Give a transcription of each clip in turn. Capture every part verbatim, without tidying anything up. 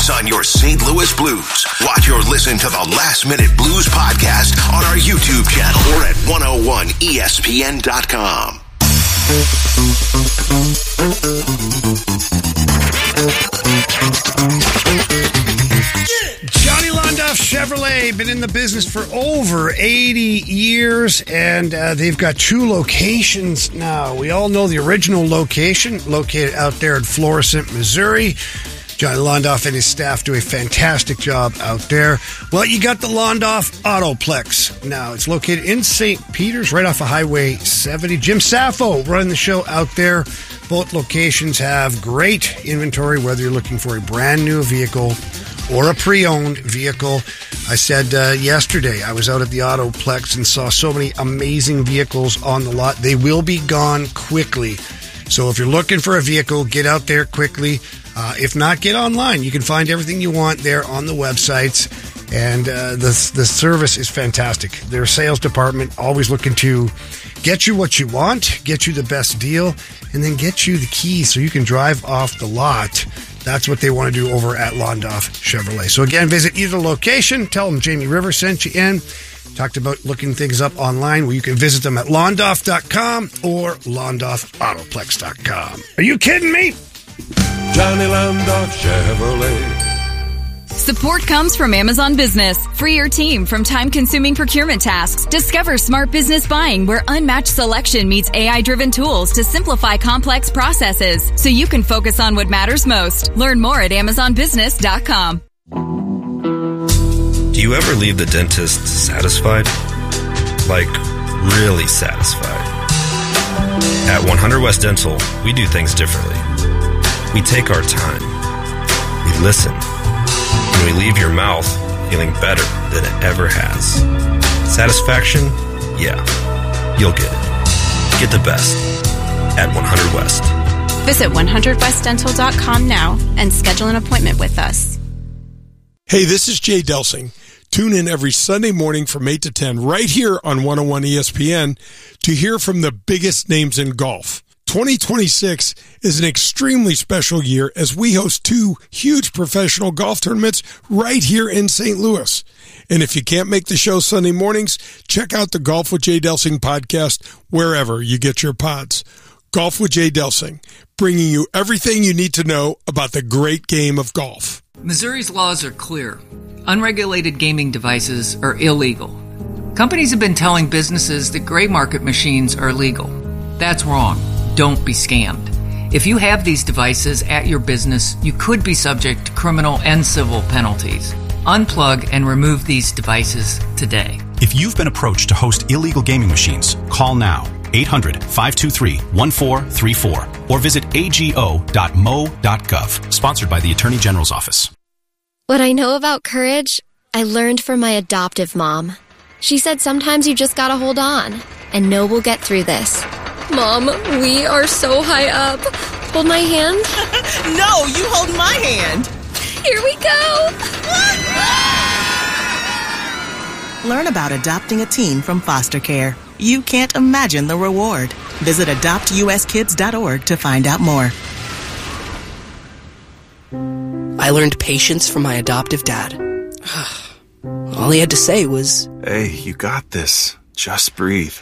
notes on your Saint Louis Blues. Watch or listen to the Last Minute Blues podcast on our YouTube channel or at one oh one E S P N dot com. Johnny Londoff Chevrolet, been in the business for over eighty years, and uh, they've got two locations now. We all know the original location, located out there in Florissant, Missouri. Johnny Londoff and his staff do a fantastic job out there. Well, you got the Londoff Autoplex now. It's located in Saint Peters, right off of Highway seventy. Jim Saffo running the show out there. Both locations have great inventory, whether you're looking for a brand new vehicle or a pre-owned vehicle. I said uh, yesterday, I was out at the Autoplex and saw so many amazing vehicles on the lot. They will be gone quickly. So if you're looking for a vehicle, get out there quickly. Uh, if not, get online. You can find everything you want there on the websites. And uh, the, the service is fantastic. Their sales department always looking to get you what you want, get you the best deal, and then get you the keys so you can drive off the lot. That's what they want to do over at Londoff Chevrolet. So again, visit either location. Tell them Jamie Rivers sent you in. Talked about looking things up online, where you can visit them at londoff dot com or londoff autoplex dot com. Are you kidding me? Johnny Londoff Chevrolet. Support comes from Amazon Business. Free your team from time-consuming procurement tasks. Discover smart business buying, where unmatched selection meets A I-driven tools to simplify complex processes, so you can focus on what matters most. Learn more at amazon business dot com. Do you ever leave the dentist satisfied? Like, really satisfied? At one hundred West Dental, we do things differently. We take our time. We listen. And we leave your mouth feeling better than it ever has. Satisfaction? Yeah. You'll get it. Get the best at one hundred West. Visit one hundred west dental dot com now and schedule an appointment with us. Hey, this is Jay Delsing. Tune in every Sunday morning from eight to ten right here on one oh one E S P N to hear from the biggest names in golf. twenty twenty-six is an extremely special year as we host two huge professional golf tournaments right here in Saint Louis. And if you can't make the show Sunday mornings, check out the Golf with Jay Delsing podcast wherever you get your pods. Golf with Jay Delsing, bringing you everything you need to know about the great game of golf. Missouri's laws are clear. Unregulated gaming devices are illegal. Companies have been telling businesses that gray market machines are legal. That's wrong. Don't be scammed. If you have these devices at your business, you could be subject to criminal and civil penalties. Unplug and remove these devices today. If you've been approached to host illegal gaming machines, call now. eight hundred, five two three, one four three four or visit a g o dot m o dot gov. Sponsored by the Attorney General's Office. What I know about courage, I learned from my adoptive mom. She said sometimes you just gotta hold on and know we'll get through this. Mom, we are so high up. Hold my hand. No, you hold my hand. Here we go. Learn about adopting a teen from foster care. You can't imagine the reward. Visit adopt u s kids dot org to find out more. I learned patience from my adoptive dad. All he had to say was, "Hey, you got this. Just breathe."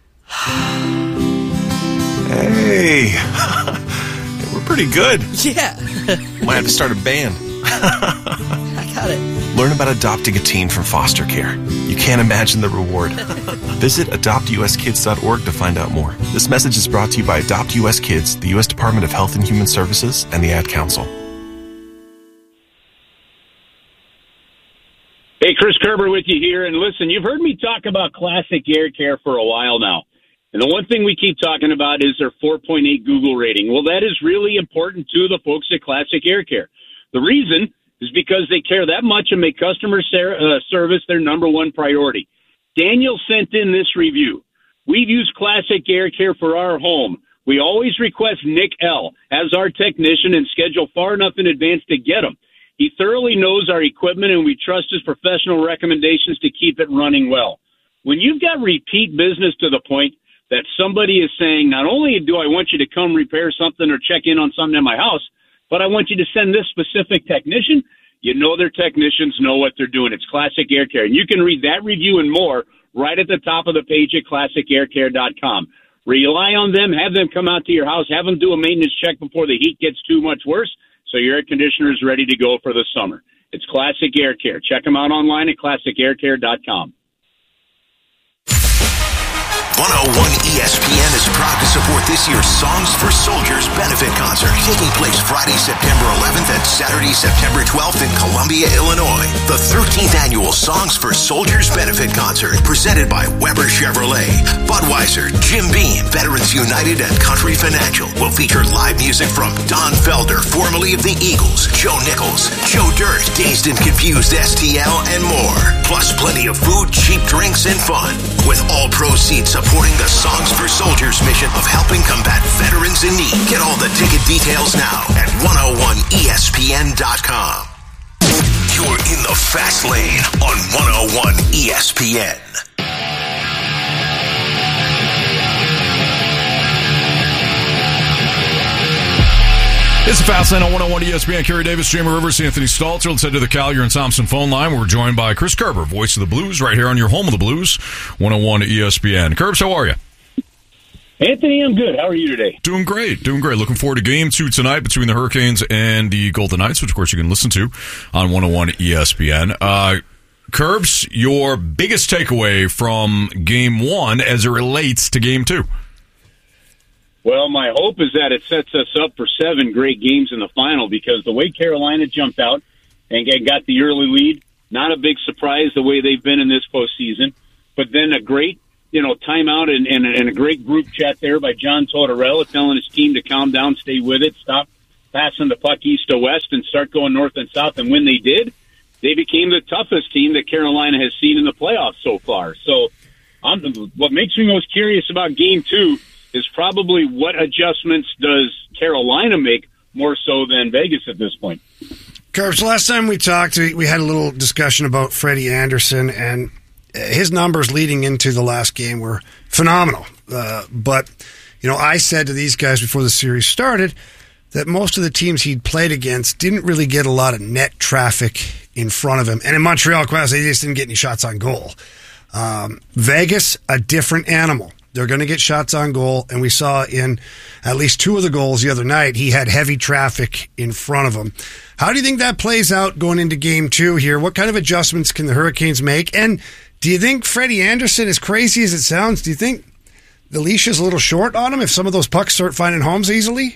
Hey, we're pretty good. Yeah. Might have to start a band. I got it. Learn about adopting a teen from foster care. You can't imagine the reward. Visit adopt u s kids dot org to find out more. This message is brought to you by Adopt U S Kids, the U S Department of Health and Human Services, and the Ad Council. Hey, Chris Kerber with you here. And listen, you've heard me talk about Classic Air Care for a while now. And the one thing we keep talking about is their four point eight Google rating. Well, that is really important to the folks at Classic Air Care. The reason is because they care that much and make customer ser- uh, service their number one priority. Daniel sent in this review. We've used Classic Air Care for our home. We always request Nick L. as our technician and schedule far enough in advance to get him. He thoroughly knows our equipment, and we trust his professional recommendations to keep it running well. When you've got repeat business to the point that somebody is saying, not only do I want you to come repair something or check in on something in my house, but I want you to send this specific technician, You know their technicians know what they're doing. It's Classic Air Care. And you can read that review and more right at the top of the page at classic air care dot com. Rely on them. Have them come out to your house. Have them do a maintenance check before the heat gets too much worse so your air conditioner is ready to go for the summer. It's Classic Air Care. Check them out online at classic air care dot com. one oh one E S P N is proud to support this year's Songs for Soldiers benefit concert, taking place Friday, September eleventh and Saturday, September twelfth in Columbia, Illinois. The thirteenth annual Songs for Soldiers benefit concert, presented by Weber Chevrolet, Budweiser, Jim Beam, Veterans United, and Country Financial, will feature live music from Don Felder, formerly of the Eagles, Joe Nichols, Joe Dirt, Dazed and Confused S T L, and more. Plus plenty of food, cheap drinks, and fun, with all proceeds supporting the Songs for Soldiers mission of helping combat veterans in need. Get all the ticket details now at one oh one E S P N dot com. You're in the fast lane on one oh one E S P N. It's the Fast Lane on one oh one E S P N. Kerry Davis, Jamie Rivers, Anthony Stalter. Let's head to the Collier and Thompson phone line. We're joined by Chris Kerber, voice of the Blues, right here on your home of the Blues, one oh one E S P N. Kerbs, how are you? Anthony, I'm good. How are you today? Doing great, doing great. Looking forward to game two tonight between the Hurricanes and the Golden Knights, which, of course, you can listen to on one oh one E S P N. Uh, Kerbs, your biggest takeaway from game one as it relates to game two? Well, my hope is that it sets us up for seven great games in the final, because the way Carolina jumped out and got the early lead, not a big surprise the way they've been in this postseason, but then a great, you know, timeout and, and, and a great group chat there by John Tortorella telling his team to calm down, stay with it, stop passing the puck east to west, and start going north and south. And when they did, they became the toughest team that Carolina has seen in the playoffs so far. So I'm, what makes me most curious about game two is probably what adjustments does Carolina make more so than Vegas at this point. Curbs, last time we talked, we, we had a little discussion about Freddie Anderson, and his numbers leading into the last game were phenomenal. Uh, but, you know, I said to these guys before the series started that most of the teams he'd played against didn't really get a lot of net traffic in front of him. And in Montreal, quite honestly, they just didn't get any shots on goal. Um, Vegas, a different animal. They're going to get shots on goal, and we saw in at least two of the goals the other night, he had heavy traffic in front of him. How do you think that plays out going into game two here? What kind of adjustments can the Hurricanes make? And do you think Freddie Anderson, as crazy as it sounds, do you think the leash is a little short on him if some of those pucks start finding homes easily?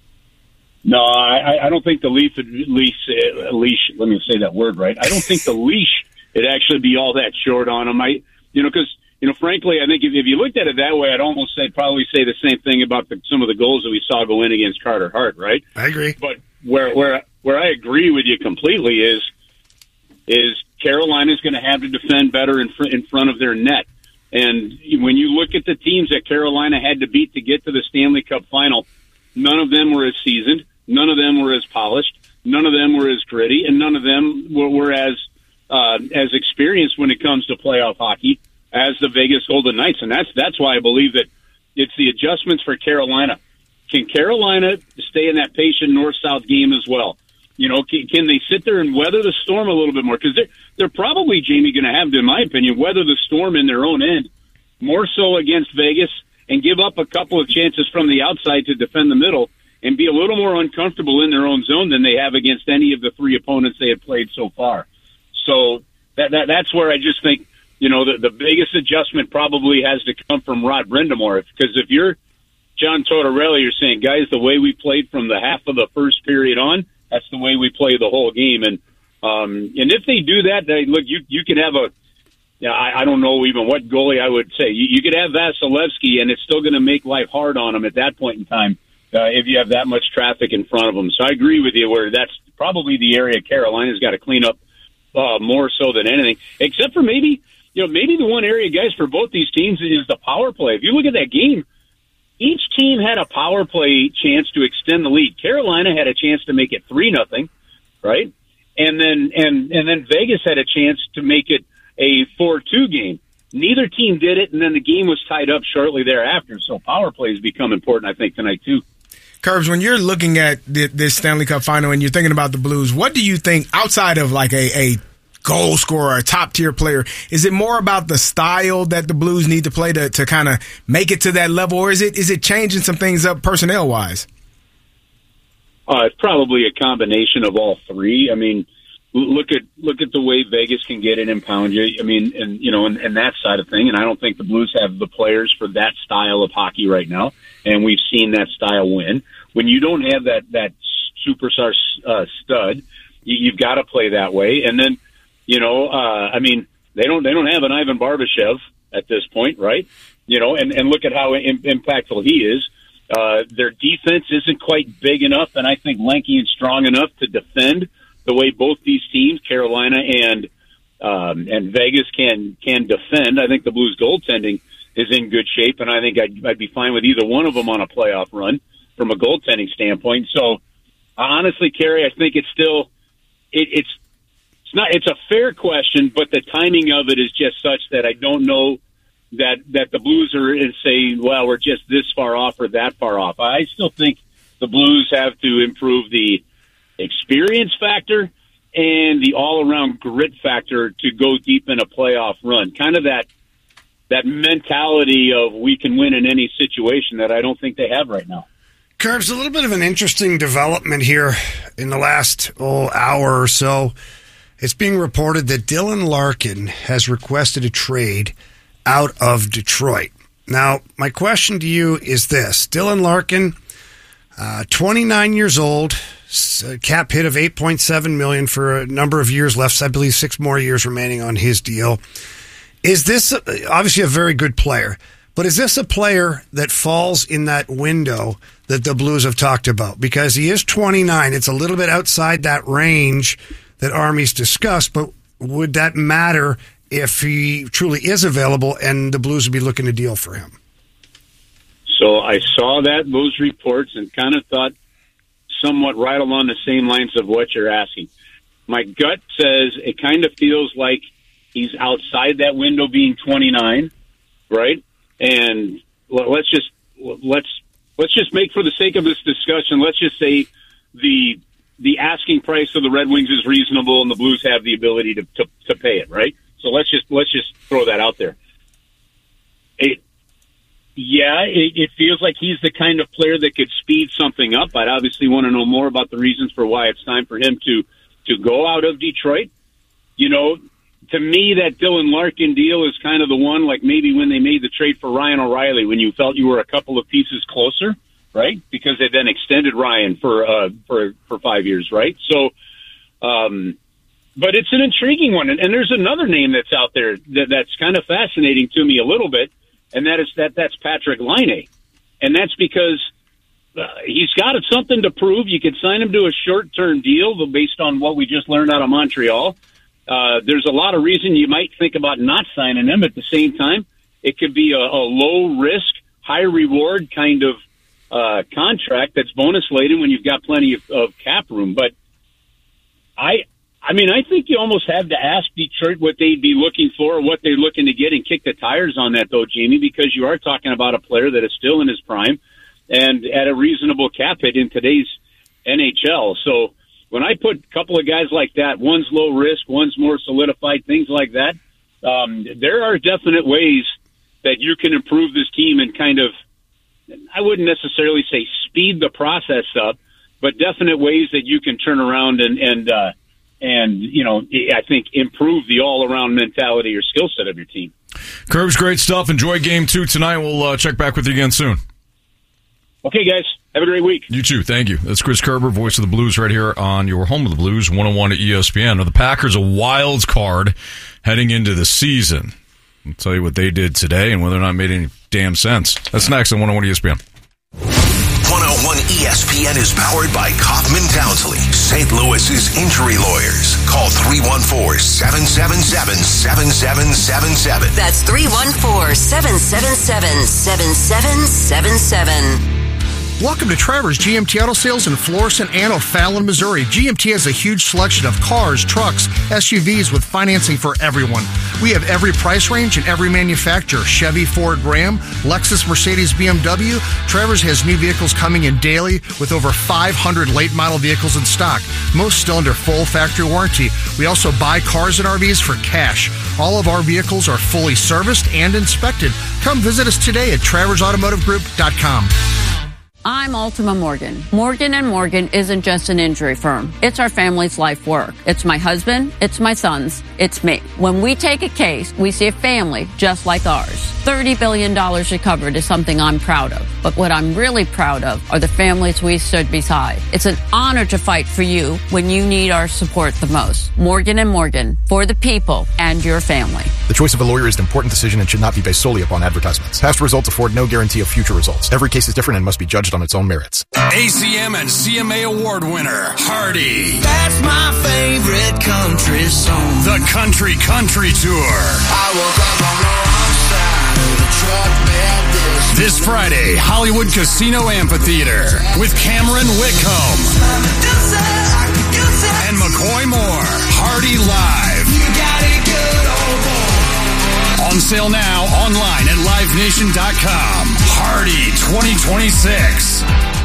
No, I, I don't think the leash, leash, uh, leash, let me say that word right. I don't think the leash would actually be all that short on him. I, you know, because You know, frankly, I think if, if you looked at it that way, I'd almost say probably say the same thing about the, some of the goals that we saw go in against Carter Hart, right? I agree. But where where where I agree with you completely is is Carolina's going to have to defend better in fr- in front of their net. And when you look at the teams that Carolina had to beat to get to the Stanley Cup final, none of them were as seasoned, none of them were as polished, none of them were as gritty, and none of them were, were as uh, as experienced when it comes to playoff hockey as the Vegas Golden Knights. And that's that's why I believe that it's the adjustments for Carolina. Can Carolina stay in that patient north-south game as well? You know, can, can they sit there and weather the storm a little bit more? Because they're, they're probably, Jamie, going to have to, in my opinion, weather the storm in their own end, more so against Vegas, and give up a couple of chances from the outside to defend the middle and be a little more uncomfortable in their own zone than they have against any of the three opponents they have played so far. So that, that that's where I just think, you know, the, the biggest adjustment probably has to come from Rod Brind'Amour. Because if you're John Tortorella, you're saying, guys, the way we played from the half of the first period on, that's the way we play the whole game. And um, and if they do that, they, look, you you can have a, yeah, I, I don't know even what goalie I would say. You, you could have Vasilevsky, and it's still going to make life hard on him at that point in time uh, if you have that much traffic in front of them. So I agree with you where that's probably the area Carolina's got to clean up uh, more so than anything, except for maybe, you know, maybe the one area, guys, for both these teams is the power play. If you look at that game, each team had a power play chance to extend the lead. Carolina had a chance to make it three nothing, right? And then and and then Vegas had a chance to make it a four two game. Neither team did it, and then the game was tied up shortly thereafter. So power plays become important, I think, tonight too. Curbs, when you're looking at this Stanley Cup final and you're thinking about the Blues, what do you think outside of like a, a goal scorer, a top tier player? Is it more about the style that the Blues need to play to, to kind of make it to that level, or is it is it changing some things up personnel wise? Uh, it's probably a combination of all three. I mean, look at look at the way Vegas can get it and pound you. I mean, and you know, and, and that side of thing. And I don't think the Blues have the players for that style of hockey right now. And we've seen that style win. When you don't have that that superstar uh, stud, you, you've got to play that way. And then, you know, uh, I mean, they don't they don't have an Ivan Barbashev at this point, right? You know, and, and look at how im- impactful he is. Uh, their defense isn't quite big enough, and I think lanky and strong enough to defend the way both these teams, Carolina and um, and Vegas, can can defend. I think the Blues goaltending is in good shape, and I think I'd, I'd be fine with either one of them on a playoff run from a goaltending standpoint. So, honestly, Kerry, I think it's still it, it's it's not it's a fair question, but the timing of it is just such that I don't know that that the Blues are saying, well, we're just this far off or that far off. I still think the Blues have to improve the experience factor and the all-around grit factor to go deep in a playoff run. Kind of that that mentality of we can win in any situation that I don't think they have right now. Curbs, a little bit of an interesting development here in the last oh, hour or so. It's being reported that Dylan Larkin has requested a trade out of Detroit. Now, my question to you is this. Dylan Larkin, uh, twenty-nine years old, cap hit of eight point seven million dollars for a number of years left. I believe six more years remaining on his deal. Is this obviously a very good player, but is this a player that falls in that window that the Blues have talked about? Because he is twenty-nine. It's a little bit outside that range that Army's discussed, but would that matter if he truly is available and the Blues would be looking to deal for him? So I saw that, those reports, and kind of thought somewhat right along the same lines of what you're asking. My gut says it kind of feels like he's outside that window being twenty-nine, right? And let's just let's let's just make, for the sake of this discussion, let's just say the the asking price of the Red Wings is reasonable and the Blues have the ability to to, to pay it, right? So let's just let's just throw that out there. It, yeah, it, it feels like he's the kind of player that could speed something up. I'd obviously want to know more about the reasons for why it's time for him to to go out of Detroit. You know, to me, that Dylan Larkin deal is kind of the one, like maybe when they made the trade for Ryan O'Reilly, when you felt you were a couple of pieces closer, right? Because they then extended Ryan for uh, for for five years, right? So. Um, But it's an intriguing one, and, and there's another name that's out there that, that's kind of fascinating to me a little bit, and that is that that's Patrick Laine, and that's because uh, he's got something to prove. You could sign him to a short-term deal, but based on what we just learned out of Montreal, uh, there's a lot of reason you might think about not signing him. At the same time, it could be a, a low-risk, high-reward kind of uh, contract that's bonus-laden when you've got plenty of, of cap room. But I. I mean, I think you almost have to ask Detroit what they'd be looking for, or what they're looking to get, and kick the tires on that, though, Jamie, because you are talking about a player that is still in his prime and at a reasonable cap hit in today's N H L. So when I put a couple of guys like that, one's low risk, one's more solidified, things like that, um, there are definite ways that you can improve this team and kind of, I wouldn't necessarily say speed the process up, but definite ways that you can turn around and, and, uh, and, you know, I think improve the all-around mentality or skill set of your team. Curbs, great stuff. Enjoy game two tonight. We'll uh, check back with you again soon. Okay, guys. Have a great week. You too. Thank you. That's Chris Kerber, voice of the Blues, right here on your home of the Blues, one oh one at E S P N. Now, the Packers a wild card heading into the season. I'll tell you what they did today and whether or not it made any damn sense. That's next on one oh one E S P N. one oh one E S P N is powered by Kaufman Townsley, Saint Louis's injury lawyers. Call three one four, seven seven seven, seven seven seven seven. That's three one four, seven seven seven, seven seven seven seven. Welcome to Travers G M T Auto Sales in Florissant and O'Fallon, Missouri. G M T has a huge selection of cars, trucks, S U Vs with financing for everyone. We have every price range and every manufacturer. Chevy, Ford, Ram, Lexus, Mercedes, B M W. Travers has new vehicles coming in daily with over five hundred late model vehicles in stock, most still under full factory warranty. We also buy cars and R Vs for cash. All of our vehicles are fully serviced and inspected. Come visit us today at travers automotive group dot com. I'm Ultima Morgan. Morgan and Morgan isn't just an injury firm. It's our family's life work. It's my husband. It's my sons. It's me. When we take a case, we see a family just like ours. thirty billion dollars recovered is something I'm proud of. But what I'm really proud of are the families we stood beside. It's an honor to fight for you when you need our support the most. Morgan and Morgan, for the people and your family. The choice of a lawyer is an important decision and should not be based solely upon advertisements. Past results afford no guarantee of future results. Every case is different and must be judged on its own merits. A C M and C M A award winner, Hardy. That's my favorite country song. The Country Country Tour. I woke up on the wrong side of the truck bed this This Friday, Hollywood Casino Amphitheater with Cameron Whitcomb and McCoy Moore. Hardy Live. You got it good, old boy. On sale now, online at live nation dot com. Hardy twenty twenty-six.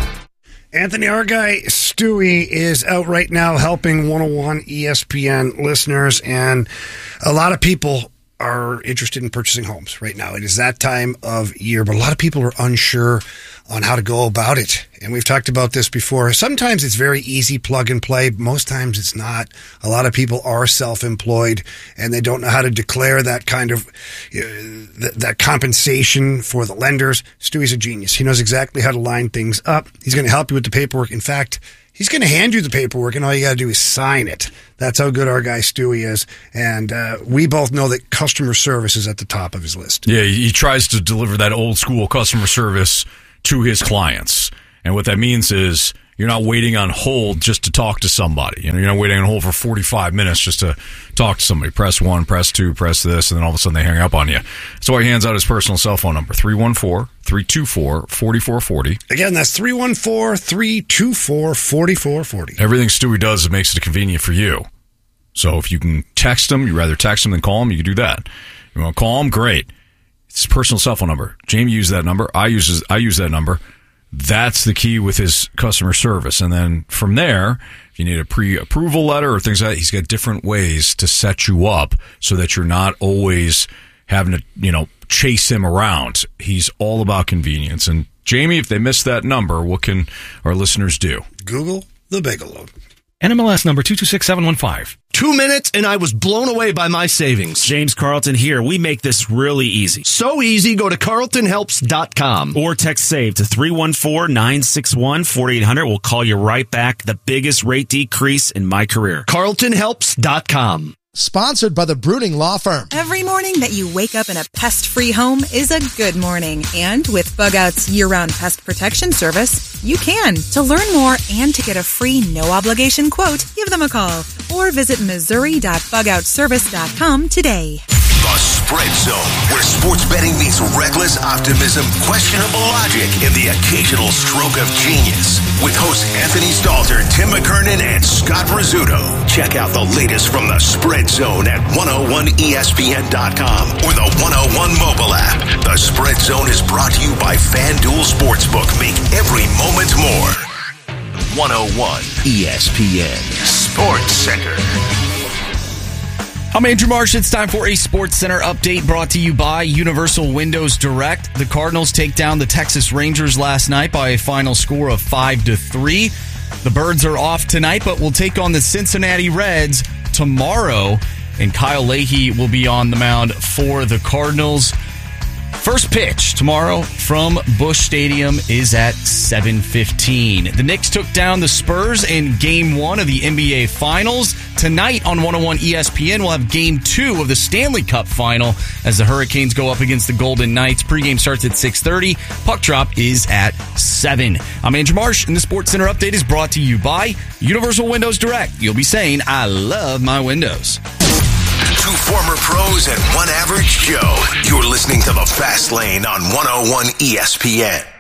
Anthony, our guy Stewie is out right now helping one oh one E S P N listeners, and a lot of people are interested in purchasing homes right now. It is that time of year, but a lot of people are unsure on how to go about it. And we've talked about this before. Sometimes it's very easy, plug and play. Most times it's not. A lot of people are self-employed and they don't know how to declare that kind of, uh, th- that compensation for the lenders. Stewie's a genius. He knows exactly how to line things up. He's going to help you with the paperwork. In fact, he's going to hand you the paperwork, and all you got to do is sign it. That's how good our guy Stewie is. And uh, we both know that customer service is at the top of his list. Yeah, he tries to deliver that old school customer service to his clients. And what that means is you're not waiting on hold just to talk to somebody. You know, you're not waiting on hold for forty-five minutes just to talk to somebody. Press one, press two, press this, and then all of a sudden they hang up on you. That's why he hands out his personal cell phone number, three one four, three two four, four four four zero. Again, that's three one four, three two four, four four four zero. Everything Stewie does, it makes it convenient for you. So if you can text him, you'd rather text him than call him, you can do that. You want to call him? Great. It's his personal cell phone number. Jamie used that number. I use I use that number. That's the key with his customer service. And then from there, if you need a pre-approval letter or things like that, he's got different ways to set you up so that you're not always having to, you know, chase him around. He's all about convenience. And Jamie, if they miss that number, what can our listeners do? Google the Bigelow. N M L S number two two six seven one five. Two minutes and I was blown away by my savings. James Carlton here. We make this really easy. So easy, go to carlton helps dot com. Or text SAVE to three one four, nine six one, four eight zero zero. We'll call you right back. The biggest rate decrease in my career. carlton helps dot com. Sponsored by the Bruning Law Firm. Every morning that you wake up in a pest-free home is a good morning. And with Bug Out's year-round pest protection service, you can. To learn more and to get a free no-obligation quote, give them a call or visit missouri dot bug out service dot com today. The Spread Zone, where sports betting meets reckless optimism, questionable logic, and the occasional stroke of genius. With hosts Anthony Stalter, Tim McKernan, and Scott Rizzuto. Check out the latest from the Spread Zone at one oh one E S P N dot com or the one oh one mobile app. The Spread Zone is brought to you by FanDuel Sportsbook. Make every moment more. one oh one E S P N Sports Center. I'm Andrew Marsh. It's time for a Sports Center update brought to you by Universal Windows Direct. The Cardinals take down the Texas Rangers last night by a final score of five to three. The Birds are off tonight, but will take on the Cincinnati Reds tomorrow, and Kyle Leahy will be on the mound for the Cardinals. First pitch tomorrow from Busch Stadium is at seven fifteen. The Knicks took down the Spurs in Game one of the N B A Finals. Tonight on one oh one E S P N, we'll have Game two of the Stanley Cup Final as the Hurricanes go up against the Golden Knights. Pregame starts at six thirty. Puck drop is at seven. I'm Andrew Marsh, and the Sports Center update is brought to you by Universal Windows Direct. You'll be saying, I love my windows. Two former pros and one average Joe. You're listening to The Fast Lane on one oh one E S P N.